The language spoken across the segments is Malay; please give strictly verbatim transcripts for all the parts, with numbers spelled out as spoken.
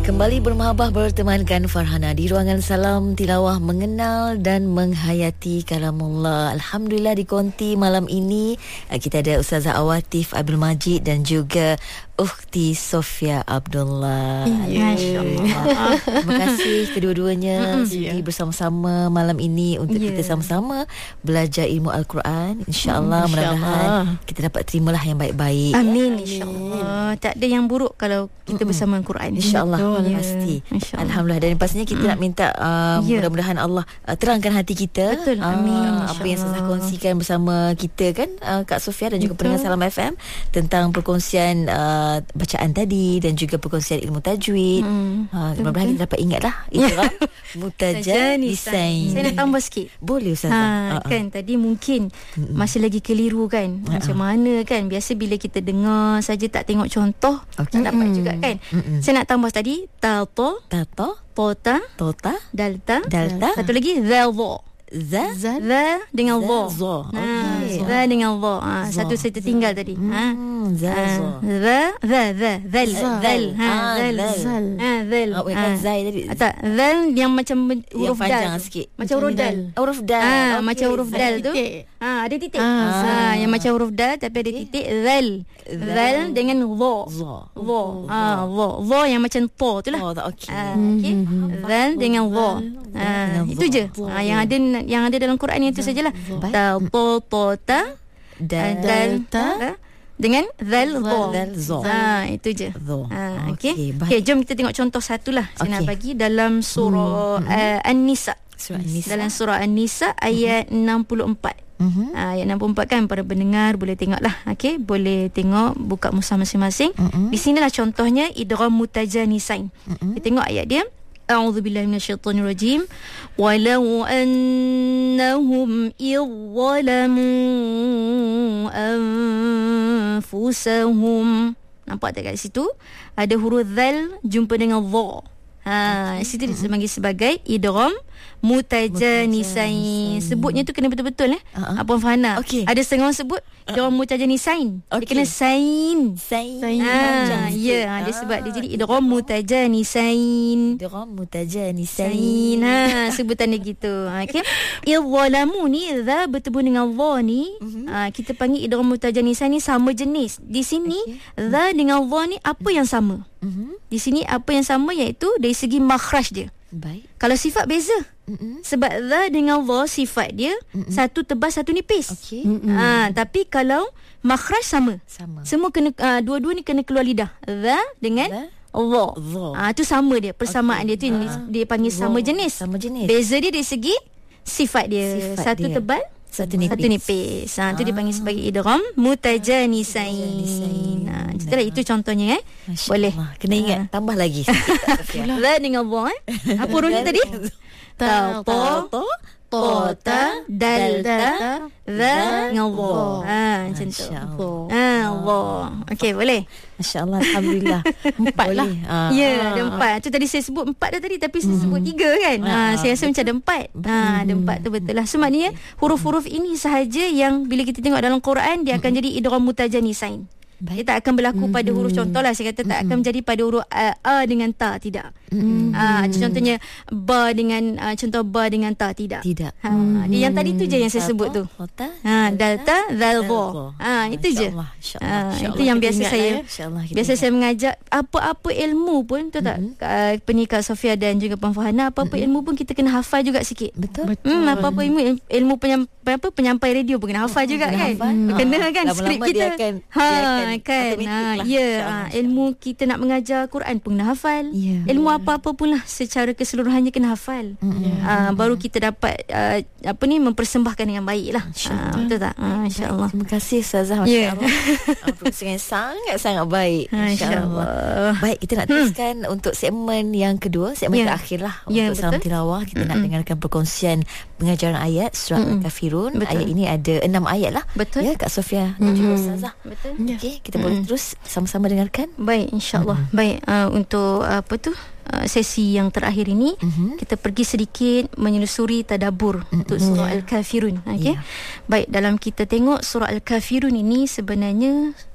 Kembali bermahabah bertemankan Farhana di ruangan Salam Tilawah, mengenal dan menghayati kalamullah. Alhamdulillah di konti malam ini kita ada Ustazah Awatif Abdul Majid dan juga Ukhti Sofia Abdullah. Ya, Masya-Allah. Terima kasih kedua-duanya sudi yeah. bersama-sama malam ini untuk yeah. kita sama-sama belajar ilmu Al-Quran. InsyaAllah, mm, mudah-mudahan kita dapat terimalah yang baik-baik. Amin, insya-Allah. Tak ada yang buruk kalau kita Mm-mm. bersama Al-Quran. InsyaAllah, yeah. pasti. Alhamdulillah. Dan pastinya kita mm. nak minta uh, yeah. mudah-mudahan Allah uh, terangkan hati kita. Betul. Uh, Amin. Apa yang saya kongsikan bersama kita kan, uh, Kak Sofia dan juga pendengar Salam F M tentang perkongsian uh, bacaan tadi dan juga perkongsian ilmu tajwid. Hmm. Ha, mudah-mudahan kita dapat ingatlah Idgham Mutajanisain. Saya nak tambah sikit. Boleh Ustazah. Ha, uh-uh. kan tadi mungkin Mm-mm. masih lagi keliru kan. Uh-uh. Macam mana kan? Biasa bila kita dengar saja tak tengok contoh, okay. tak dapat juga kan. Mm-mm. Saya nak tambah tadi tato, tato, tota, tota, dalta, dalta. Satu lagi zalvo. Za, za, za dengan vo. Za, okay. Za dengan vo. Ha, satu saya tertinggal tadi. Ha. Za, za, za, za, zal, zal, ha, zal, zal. Ha, zal. Oh, bukan zai tadi. Tak, zal yang macam huruf dal. Panjang sikit. Macam huruf dal. Huruf dal. Ha, macam huruf dal tu. Ha, ada titik. Ha, yang macam huruf dal tapi ada titik. Zal. Zal dengan vo. Vo. Ha, vo. Vo yang macam po tu lah. Oh, okey. Okey. Zal dengan vo. Ha, itu je. Ha, yang ada yang ada dalam Quran itu sajalah. Ta, to, to, ta, dal, ta dengan zal, zo. Ha, itu je. Ha, okey. Okey, jom kita tengok contoh satu lah. Saya nak bagi dalam surah hmm. uh, An-Nisa. Surah An-Nisa. Dalam surah An-Nisa ayat hmm. enam puluh empat. Uh-huh. Ha, ayat enam puluh empat kan, para pendengar boleh tengok lah. Okey, boleh tengok, buka mushaf masing-masing. Uh-huh. Di sinilah contohnya Idgham Mutajanisain. Uh-huh. Kita tengok ayat dia. أعوذ بالله من الشيطان الرجيم ولو أنهم إذ ظلموا أنفسهم. Nampak tak kat situ ada huruf zal jumpa dengan dha. Ha, okay. Situ dipanggil sebagai idgham mutajanisain. Sebutnya tu kena betul-betul eh. Uh-huh. Apa Fahana? Okay. Ada setengah orang sebut idgham mutajanisain. Okay. Dia kena sain. Sain. Ha, ya, ha, dia sebab dia jadi idgham mutajanisain. Idgham mutajanisain. Ha, sebutan dia gitu. Ha, okey. Idghalamu ni za bertemu dengan dha ni, uh-huh. ha, kita panggil idgham mutajanisain ni sama jenis. Di sini okay. za dengan dha ni apa yang sama? Uh-huh. Di sini apa yang sama iaitu dari segi makhraj dia. Baik. Kalau sifat beza. Mm-mm. Sebab za dengan dha sifat dia Mm-mm. satu tebal satu nipis. Okey. Ha, tapi kalau makhraj sama. Sama. Semua kena uh, dua-dua ni kena keluar lidah. Za dengan dha. Ah, tu sama dia, persamaan okay. dia tu uh, dia panggil sama jenis. Sama jenis. Beza dia dari segi sifat dia. Sifat satu dia. Tebal satu nipis. Satu nipis. Ha, ah. tu dipanggil sebagai idgham mutajanisain. Ha, itulah itu contohnya eh. Masya Boleh. Allah. Kena ingat ha. tambah lagi. La dengan dha eh. Apa hurufnya tadi? Ta, to, to, ta, dal, ta, za, dengan dha. Ha, macam tu. Ha, dha. Okey, boleh. Masya-Allah, alhamdulillah. Empat lah. Ya, yeah, ada empat. Tu tadi saya sebut empat dah tadi, tapi saya sebut tiga kan. Ha, saya rasa macam ada empat. Ha, ada empat tu betul lah. So maknanya huruf-huruf ini sahaja yang bila kita tengok dalam Quran dia akan jadi idgham mutajanisain. Dia tak akan berlaku mm-hmm. pada huruf, contohlah saya kata tak mm-hmm. akan menjadi pada huruf a, a dengan ta, tidak. Mm-hmm. Ha, contohnya ba dengan uh, contoh ba dengan ta, tidak. Tidak. Ha, mm-hmm. dia yang tadi tu je yang saya sebut tu. Ha, dalta, zalbo. Ha, itu je. Ha, itu yang biasa saya biasa saya mengajar apa-apa ilmu pun tu tak. Uh, Penikah Sofia dan juga Puan Fahana, apa-apa ilmu pun kita kena hafal juga sikit. Betul. Hmm, apa-apa ilmu ilmu penyampai apa penyampai radio pun kena hafal juga kan. Kena kan skrip kita. Ha, kan. Ha, ya, ha, ilmu kita nak mengajar Quran pun kena hafal. Yeah. Ilmu apa-apa pun lah secara keseluruhannya kena hafal. Yeah. Ha, baru kita dapat uh, apa ni mempersembahkan dengan baik lah. Ha, betul tak? Ha, InsyaAllah. Terima kasih Ustazah. Yeah. Masya-Allah. Sangat-sangat baik. InsyaAllah. Insya baik, kita nak teruskan hmm. untuk segmen yang kedua, segmen yeah. terakhir lah yeah, untuk Salam Tilawah. Kita mm-hmm. nak dengarkan perkongsian pengajaran ayat surah mm-hmm. Al-Kafirun. Betul. Ayat ini ada enam ayat lah. Betul. Ya, Kak Sofia dan mm-hmm. juga Ustazah. Betul. Okey, kita mm-hmm. boleh terus sama-sama dengarkan. Baik, insya-Allah. Mm-hmm. Baik, uh, untuk uh, apa tu? Uh, sesi yang terakhir ini mm-hmm. kita pergi sedikit menyelusuri tadabbur mm-hmm. untuk surah Al-Kafirun. Okey. Yeah. Baik, dalam kita tengok surah Al-Kafirun ini sebenarnya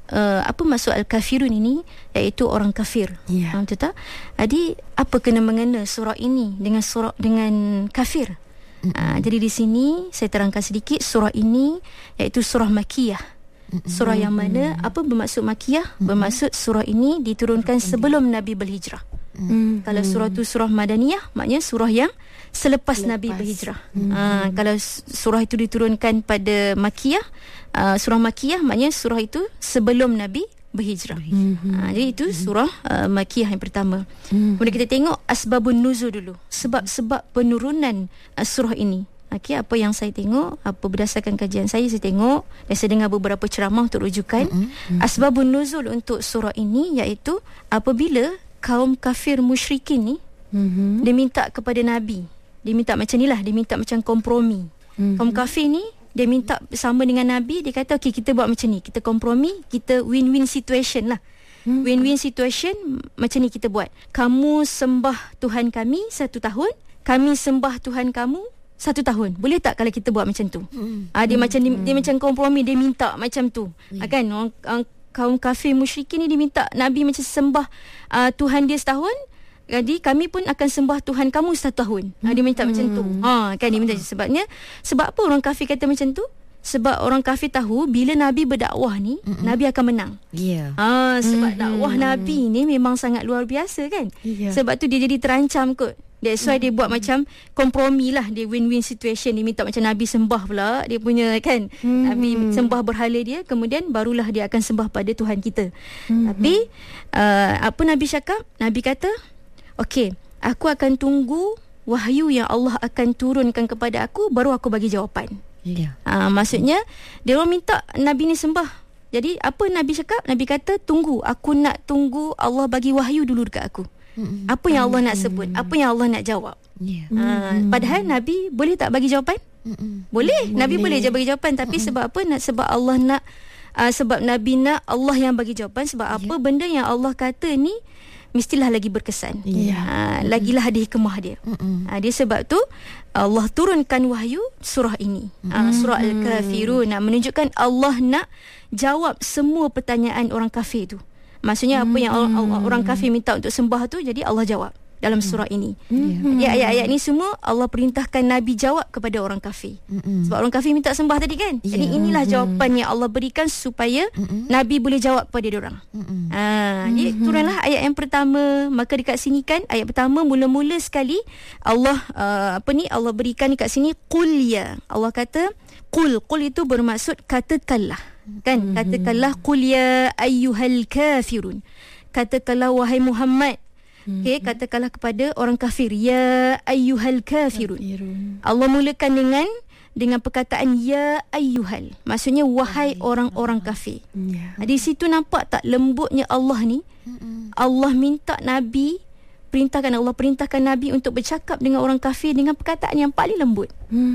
uh, apa maksud al-kafirun ini, iaitu orang kafir. Ya. Faham tak? Jadi apa kena mengena surah ini dengan surah dengan kafir? Uh, jadi di sini saya terangkan sedikit, surah ini iaitu surah Makkiyah. Surah yang mana, apa bermaksud Makkiyah? Bermaksud surah ini diturunkan sebelum Nabi berhijrah. Mm-hmm. Kalau surah tu surah Madaniyah, maknanya surah yang selepas, selepas. Nabi berhijrah. Mm-hmm. uh, Kalau surah itu diturunkan pada Makkiyah, uh, surah Makkiyah maknanya surah itu sebelum Nabi berhijrah. Mm-hmm. uh, Jadi itu surah uh, Makkiyah yang pertama. Mm-hmm. Kemudian kita tengok asbabun nuzul dulu, sebab-sebab penurunan uh, surah ini. Okey, apa yang saya tengok, apa berdasarkan kajian saya, saya tengok dan saya dengar beberapa ceramah untuk rujukan. Mm-hmm. Asbabun nuzul untuk surah ini iaitu apabila kaum kafir musyrikin ni, mm-hmm. dia minta kepada Nabi, dia minta macam ni lah, dia minta macam kompromi. Mm-hmm. Kaum kafir ni dia minta sama dengan Nabi, dia kata okey, kita buat macam ni, kita kompromi, kita win-win situation lah. Mm-hmm. Win-win situation macam ni kita buat. Kamu sembah Tuhan kami satu tahun, kami sembah Tuhan kamu satu tahun. Boleh tak kalau kita buat macam tu? Mm-hmm. Ah, dia mm-hmm. macam dia, dia macam kompromi, dia minta macam tu. Mm-hmm. Ah, kan orang, orang kaum kafir musyrikin ni diminta Nabi macam sembah uh, Tuhan dia setahun, jadi kami pun akan sembah Tuhan kamu satu tahun. Hmm. Uh, dia minta hmm. macam tu. Ha, kan dia minta. Sebabnya, sebab apa orang kafir kata macam tu? Sebab orang kafir tahu bila Nabi berdakwah ni, mm-mm. Nabi akan menang. Ya. Yeah. Ha, sebab mm-hmm. dakwah Nabi ni memang sangat luar biasa kan. Yeah. Sebab tu dia jadi terancam kot. That's why mm-hmm. dia buat macam kompromi lah. Dia win-win situation. Dia minta macam Nabi sembah pula dia punya kan. Mm-hmm. Nabi sembah berhala dia, kemudian barulah dia akan sembah pada Tuhan kita. Mm-hmm. Tapi uh, apa Nabi cakap? Nabi kata, okey, aku akan tunggu wahyu yang Allah akan turunkan kepada aku, baru aku bagi jawapan. Ya. Uh, maksudnya dia orang minta Nabi ni sembah. Jadi apa Nabi cakap? Nabi kata, tunggu, aku nak tunggu Allah bagi wahyu dulu dekat aku. Mm-hmm. Apa yang Allah nak sebut, apa yang Allah nak jawab. Yeah. Uh, padahal Nabi boleh tak bagi jawapan? Mm-hmm. Boleh, boleh. Nabi boleh je bagi jawapan. Tapi mm-hmm. sebab apa? Nak sebab Allah nak, uh, sebab Nabi nak Allah yang bagi jawapan. Sebab yeah. apa benda yang Allah kata ni mestilah lagi berkesan. Yeah. Uh, lagilah ada hikmah dia. Mm-hmm. Uh, dia sebab tu Allah turunkan wahyu surah ini. Mm-hmm. Uh, surah Al-Kafirun, nak menunjukkan Allah nak jawab semua pertanyaan orang kafir tu. Maksudnya apa yang hmm. orang kafir minta untuk sembah tu, jadi Allah jawab dalam surah hmm. ini. Hmm. Jadi ayat-ayat ni semua Allah perintahkan Nabi jawab kepada orang kafir. Hmm. Sebab orang kafir minta sembah tadi kan. Yeah. Jadi inilah jawapan yang Allah berikan supaya hmm. Nabi boleh jawab kepada diorang. Hmm. Ha, hmm. Jadi turunlah ayat yang pertama. Maka dekat sini kan ayat pertama mula-mula sekali Allah uh, apa ni Allah berikan dekat sini qul ya. Allah kata qul. Qul itu bermaksud katakanlah. Kan, katakanlah qul ya ayyuhal kafirun, katakanlah wahai Muhammad. Okey, katakanlah kepada orang kafir, ya ayyuhal kafirun. Allah mulakan dengan dengan perkataan ya ayyuhal, maksudnya wahai orang-orang kafir. Di situ nampak tak lembutnya Allah ni. Allah minta Nabi, perintahkan Allah perintahkan Nabi untuk bercakap dengan orang kafir dengan perkataan yang paling lembut.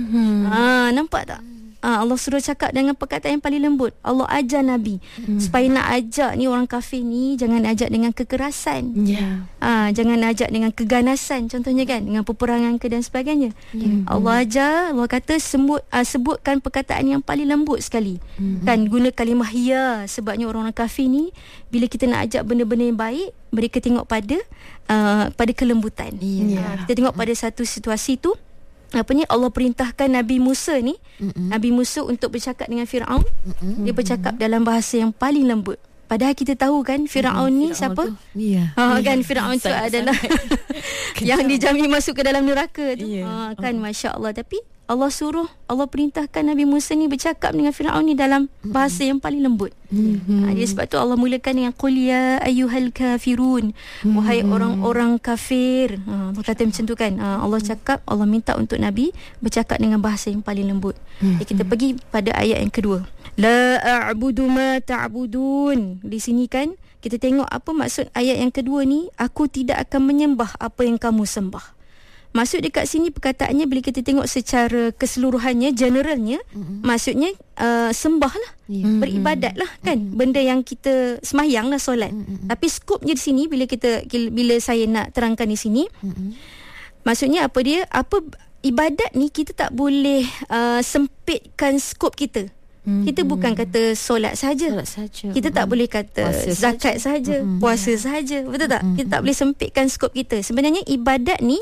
Ha, nampak tak? Ha, Allah suruh cakap dengan perkataan yang paling lembut. Allah ajar Nabi hmm. supaya nak ajak ni orang kafir ni, jangan ajak dengan kekerasan. Yeah. Ha, jangan ajak dengan keganasan, contohnya kan, dengan peperangan ke dan sebagainya. Yeah. Allah ajar, Allah kata sebut, uh, sebutkan perkataan yang paling lembut sekali. Hmm. Kan, guna kalimah ya. Sebabnya orang-orang kafir ni, bila kita nak ajak benda-benda yang baik, mereka tengok pada uh, pada kelembutan. Yeah. Ha, kita tengok pada satu situasi tu, apa ni, Allah perintahkan Nabi Musa ni, mm-hmm. Nabi Musa untuk bercakap dengan Firaun. Mm-hmm. Dia bercakap dalam bahasa yang paling lembut. Padahal kita tahu kan Firaun mm, ni Firaun siapa? Ya. Ha, kan Firaun tu adalah yang dijamin masuk ke dalam neraka tu. Yeah. Ha, kan, oh. Masya Allah. Tapi Allah suruh, Allah perintahkan Nabi Musa ni bercakap dengan Firaun ni dalam bahasa mm-hmm. yang paling lembut. Mm-hmm. Ha, jadi sebab tu Allah mulakan dengan qul ya ayyuhal kafirun, mm-hmm. wahai orang-orang kafir. Ha, Allah kata macam tu kan. Ha, Allah cakap, Allah minta untuk Nabi bercakap dengan bahasa yang paling lembut. Mm-hmm. Jadi kita pergi pada ayat yang kedua. La a'budu ma ta'budun. Di sini kan kita tengok apa maksud ayat yang kedua ni, aku tidak akan menyembah apa yang kamu sembah. Maksud dekat sini perkataannya bila kita tengok secara keseluruhannya, generalnya, mm-hmm. maksudnya uh, sembah lah, yeah. beribadat lah kan, mm-hmm. benda yang kita semayang lah, solat. Mm-hmm. Tapi skopnya di sini bila kita bila saya nak terangkan di sini, mm-hmm. maksudnya apa dia, apa ibadat ni kita tak boleh uh, sempitkan skop kita. Mm-hmm. Kita bukan kata solat saja. Solat saja. Kita mm-hmm. tak boleh kata puasa zakat saja, mm-hmm. puasa saja. Betul tak? Mm-hmm. Kita tak boleh sempitkan skop kita. Sebenarnya ibadat ni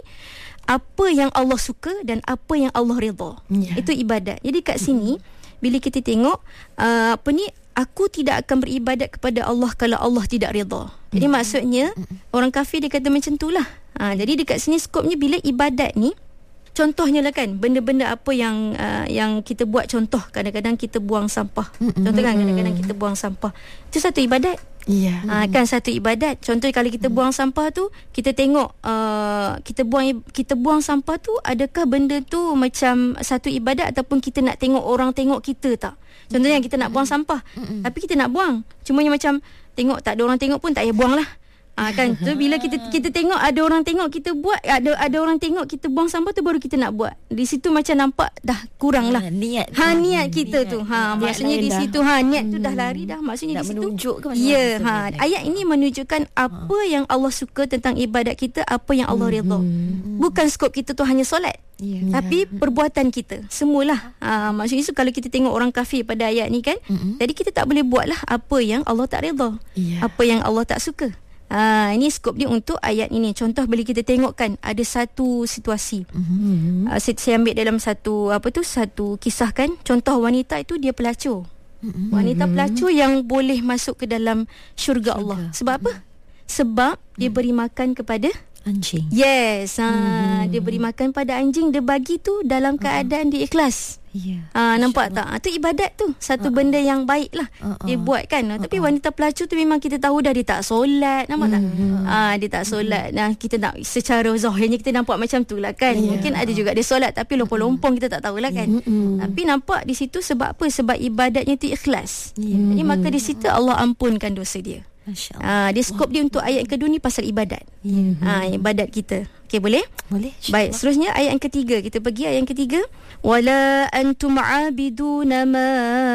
apa yang Allah suka dan apa yang Allah redha. Yeah. Itu ibadat. Jadi kat sini mm-hmm. bila kita tengok uh, apa ni, aku tidak akan beribadat kepada Allah kalau Allah tidak redha. Jadi mm-hmm. maksudnya mm-hmm. orang kafir dia kata macam itulah. Ha, jadi dekat sini skopnya bila ibadat ni, contohnya lah kan, benda-benda apa yang uh, yang kita buat, contoh kadang-kadang kita buang sampah. Mm-hmm. Contoh kan kadang-kadang kita buang sampah. Itu satu ibadat. Ya. Yeah. Ha, kan satu ibadat. Contoh kalau kita mm-hmm. buang sampah tu, kita tengok uh, kita buang kita buang sampah tu, adakah benda tu macam satu ibadat ataupun kita nak tengok orang tengok kita tak? Contohnya kita nak buang sampah, mm-hmm. tapi kita nak buang. Cuma yang macam tengok tak ada orang tengok pun tak payah buang lah. Ah kan, tu bila kita kita tengok ada orang tengok kita buat, ada ada orang tengok kita buang sampah tu baru kita nak buat. Di situ macam nampak dah kurang lah. Ha, niat. Ha niat kita niat, tu. Ha niat maksudnya di situ dah. ha niat tu dah lari dah. Maksudnya nak di situ menunjukkan. Ya, ha ayat ini menunjukkan apa ha. yang Allah suka tentang ibadat kita, apa yang Allah redha. Hmm. Bukan skop kita tu hanya solat. Yeah. Tapi perbuatan kita semualah. Ha, maksudnya itu kalau kita tengok orang kafir pada ayat ni kan, mm-hmm. jadi kita tak boleh buatlah apa yang Allah tak redha. Yeah. Apa yang Allah tak suka. Ha, ini skop dia untuk ayat ini. Contoh bila kita tengok kan, ada satu situasi. Mm-hmm. Uh, saya, saya ambil dalam satu apa tu satu kisah kan. Contoh wanita itu dia pelacur. Mm-hmm. Wanita pelacur yang boleh masuk ke dalam syurga, syurga. Allah. Sebab apa? Sebab mm-hmm. dia beri makan kepada anjing. Yes. Ha, mm-hmm. dia beri makan pada anjing, dia bagi tu dalam keadaan uh-huh. dia ikhlas. Ya. Yeah. Ha, nampak tak? Ha, tu ibadat tu. Satu uh-uh. benda yang baik lah uh-uh. dia buat kan. Uh-uh. Tapi wanita pelacur tu memang kita tahu dah dia tak solat. Nampak mm-hmm. tak? Ha, dia tak solat. Nah, kita nak secara zahirnya kita nampak macam tu lah kan. Yeah. Mungkin ada juga dia solat tapi lompong-lompong kita tak tahulah kan. Mm-hmm. Tapi nampak di situ sebab apa? Sebab ibadatnya tu ikhlas. Yeah. Jadi maka di situ Allah ampunkan dosa dia. Ha, dia skop dia untuk ayat yang kedua ni pasal ibadat. Mm-hmm. Ha, ibadat kita. Okey, boleh? Boleh. Baik, seterusnya ayat yang ketiga. Kita pergi ayat yang ketiga. Wala antum a'biduna ma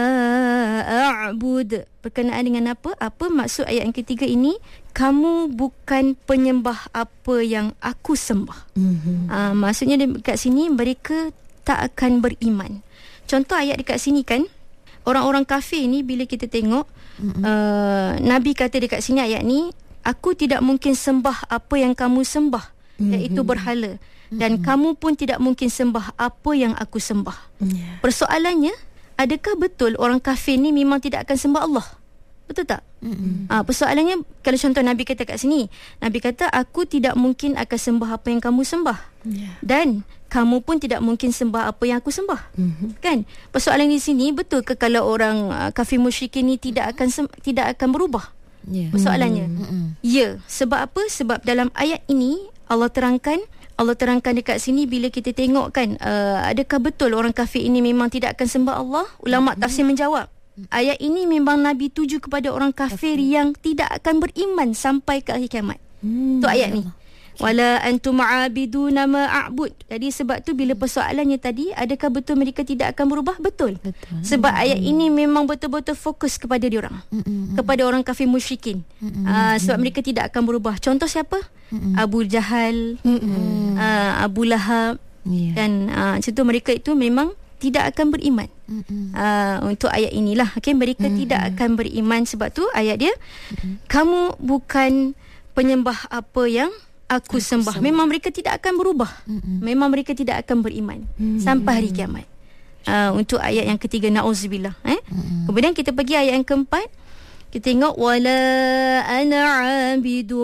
a'bud. Berkenaan dengan apa? Apa maksud ayat yang ketiga ini? Kamu bukan penyembah apa yang aku sembah. Mm-hmm. Ha, maksudnya dekat sini mereka tak akan beriman. Contoh ayat dekat sini kan, orang-orang kafir ni bila kita tengok, mm-hmm. uh, Nabi kata dekat sini ayat ni, aku tidak mungkin sembah apa yang kamu sembah, mm-hmm. iaitu berhala, dan mm-hmm. kamu pun tidak mungkin sembah apa yang aku sembah. Yeah. Persoalannya, adakah betul orang kafir ni memang tidak akan sembah Allah? Betul tak? Mm-hmm. Ha, persoalannya, kalau contoh Nabi kata kat sini, Nabi kata aku tidak mungkin akan sembah apa yang kamu sembah. Yeah. Dan kamu pun tidak mungkin sembah apa yang aku sembah. Mm-hmm. Kan? Persoalan di sini, betul ke kalau orang uh, kafir musyrikin ni tidak akan sem- tidak akan berubah? Yeah. Persoalannya. Mm-hmm. Ya, sebab apa? Sebab dalam ayat ini Allah terangkan, Allah terangkan dekat sini bila kita tengok kan, uh, adakah betul orang kafir ini memang tidak akan sembah Allah? Ulama mm-hmm. tafsir menjawab, ayat ini memang Nabi tuju kepada orang kafir okay. yang tidak akan beriman sampai ke akhir kiamat. Hmm. Tu ayat ni. Wala antum ma'abiduna ma a'bud. Jadi sebab tu bila persoalannya tadi, adakah betul mereka tidak akan berubah? Betul. Betul. Sebab hmm. ayat ini memang betul-betul fokus kepada diorang. Hmm. Kepada orang kafir musyrikin. Hmm. Uh, sebab mereka tidak akan berubah. Contoh siapa? Hmm. Abu Jahal, hmm. uh, Abu Lahab. Yeah. Dan uh, contoh mereka itu memang tidak akan beriman. Mm-hmm. Uh, untuk ayat inilah, okay, mereka mm-hmm. tidak akan beriman. Sebab tu ayat dia, mm-hmm. kamu bukan penyembah apa yang aku, aku sembah. sembah. Memang mereka tidak akan berubah. Mm-hmm. Memang mereka tidak akan beriman mm-hmm. sampai hari kiamat. Uh, untuk ayat yang ketiga, na'udzubillah. Eh? Mm-hmm. Kemudian kita pergi ayat yang keempat. Kita tengok, wala ana 'abidum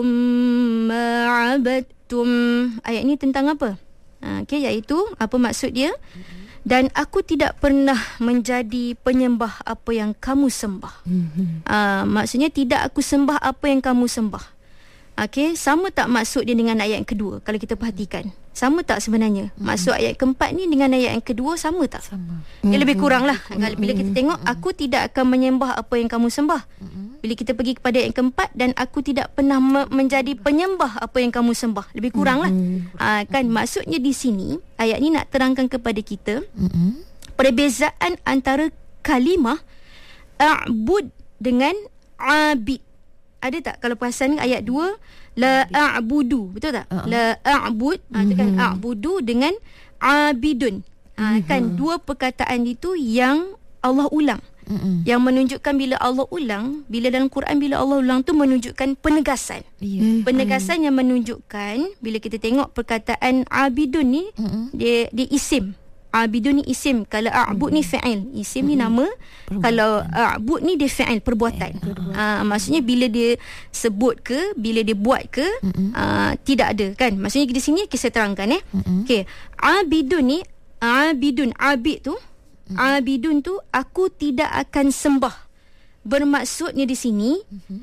ma'abadtum. Ayat ni tentang apa? Uh, okay, iaitu apa maksud dia? Mm-hmm. Dan aku tidak pernah menjadi penyembah apa yang kamu sembah. Mm-hmm. Uh, maksudnya tidak aku sembah apa yang kamu sembah. Okey, sama tak maksud dia dengan ayat yang kedua kalau kita perhatikan? Sama tak sebenarnya? Mm-hmm. Maksud ayat keempat ni dengan ayat yang kedua sama tak? Sama. Dia lebih kurang lah. Mm-hmm. Bila kita tengok, aku tidak akan menyembah apa yang kamu sembah. Mm-hmm. Bila kita pergi kepada ayat yang keempat, dan aku tidak pernah me- menjadi penyembah apa yang kamu sembah. Lebih kurang lah. Mm-hmm. Ha, kan, maksudnya di sini, ayat ni nak terangkan kepada kita, mm-hmm. perbezaan antara kalimah a'bud dengan abid. Ada tak kalau perasan ayat dua, la a'budu, betul tak? Uh-huh. La a'bud, ha, itu kan a'budu dengan abidun. Ha, uh-huh. Kan dua perkataan itu yang Allah ulang. Mm-mm. Yang menunjukkan bila Allah ulang, bila dalam Quran bila Allah ulang tu menunjukkan penegasan. Yeah. Penegasan mm. yang menunjukkan bila kita tengok perkataan abidun ni, Mm-mm. dia dia isim. Abidun ni isim. Kalau a'bud ni fi'il. Isim ni nama. Perbuatan. Kalau a'bud ni dia fi'il, perbuatan. Uh, maksudnya bila dia sebut ke, bila dia buat ke, uh, tidak ada kan. Maksudnya di sini kita terangkan eh. Okey. Abidun ni, abidun, abid tu, abidun tu aku tidak akan sembah. Bermaksudnya di sini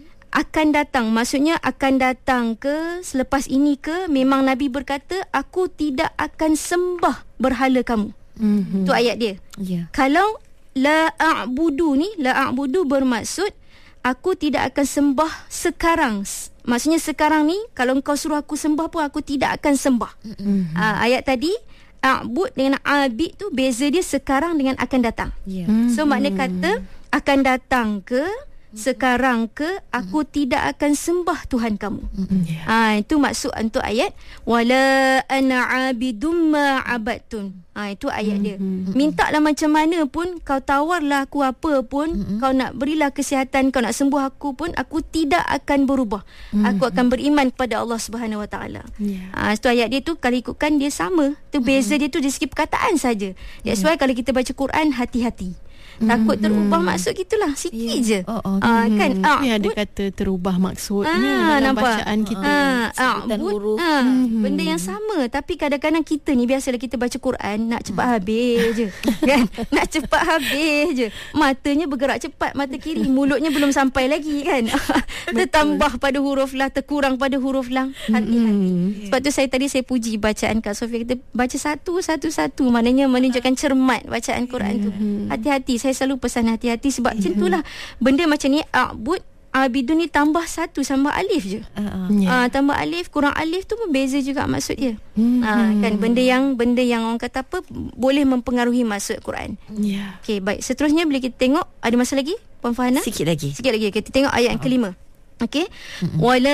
akan datang, maksudnya akan datang ke selepas ini ke, memang Nabi berkata aku tidak akan sembah berhala kamu. Mm-hmm. Tu ayat dia. Yeah. Kalau la a'budu ni, la a'budu bermaksud aku tidak akan sembah sekarang. Maksudnya sekarang ni kalau engkau suruh aku sembah pun aku tidak akan sembah. Mm-hmm. Uh, ayat tadi a'bud dengan abid tu beza dia sekarang dengan akan datang. Yeah. Mm-hmm. So makna kata akan datang ke, sekarang ke, aku mm-hmm. tidak akan sembah Tuhan kamu. Mm-hmm. Yeah. Ha, itu maksud untuk ayat wala ana abidum ma abadtun. Ha, itu ayat dia. Mm-hmm. Mintalah macam mana pun, kau tawarlah aku apa pun, mm-hmm. kau nak berilah kesihatan, kau nak sembuh aku pun, aku tidak akan berubah. Mm-hmm. Aku akan beriman kepada Allah Subhanahu Wa Taala. Yeah. Ha, itu ayat dia tu kalau ikutkan dia sama. Tu beza mm-hmm. dia tu dari segi perkataan saja. That's why kalau kita baca Quran hati-hati. Takut terubah maksud gitulah. Sikit yeah. je oh, oh. Uh, kan ah, ya, ada kata terubah maksudnya ah, dalam nampak? Bacaan kita ah, ah, huruf ah, mm-hmm. benda yang sama. Tapi kadang-kadang kita ni, biasalah kita baca Quran nak cepat mm. habis je kan? Nak cepat habis je. Matanya bergerak cepat, mata kiri, mulutnya belum sampai lagi kan. Tertambah pada huruf lah, terkurang pada huruf lang. Hati-hati. mm. Sebab tu saya tadi saya puji bacaan Kak Sofia. Kita baca satu satu satu, maknanya menunjukkan cermat bacaan Quran mm. tu. Hati-hati. Saya selalu pesan hati-hati sebab macam itulah benda macam ni. A'bud, abidun ni tambah satu sama alif je. Uh, uh. Yeah. Uh, tambah alif, kurang alif tu pun beza juga maksud dia. Mm-hmm. Uh, kan benda yang benda yang orang kata apa boleh mempengaruhi maksud Quran. Yeah. Okey, baik. Seterusnya bila kita tengok, ada masa lagi Puan Farhana? Sikit lagi. Sikit lagi. Kita tengok ayat uh-huh. yang kelima. Okey. Mm-hmm. Wala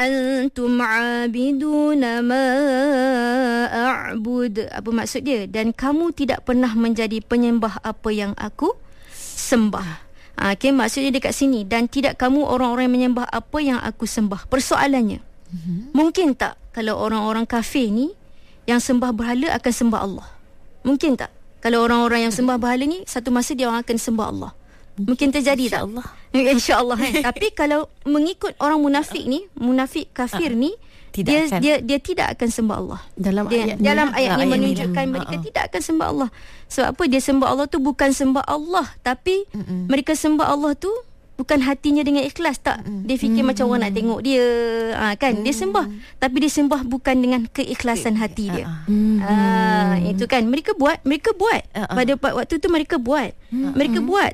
antum abiduna ma a'bud. Apa maksud dia? Dan kamu tidak pernah menjadi penyembah apa yang aku sembah. Ha, okay, maksudnya dekat sini. Dan tidak kamu orang-orang yang menyembah apa yang aku sembah. Persoalannya, mm-hmm. mungkin tak kalau orang-orang kafir ni yang sembah berhala akan sembah Allah? Mungkin tak kalau orang-orang yang sembah berhala ni satu masa dia orang akan sembah Allah? Mungkin terjadi tak? InsyaAllah. InsyaAllah kan. Tapi kalau mengikut orang munafik ni, munafik kafir ni, tidak dia, akan. dia dia tidak akan sembah Allah. Dalam dia, ayat dalam ni, ayat ni menunjukkan ayat mereka uh-uh. tidak akan sembah Allah. Sebab apa? Dia sembah Allah tu bukan sembah Allah, tapi uh-uh. mereka sembah Allah tu bukan hatinya dengan ikhlas. Tak, dia fikir uh-uh. macam orang nak tengok dia, ha, kan. uh-uh. Dia sembah, tapi dia sembah bukan dengan keikhlasan hati dia. uh-uh. ha, Itu kan mereka buat, mereka buat uh-uh. pada waktu tu mereka buat uh-uh. mereka buat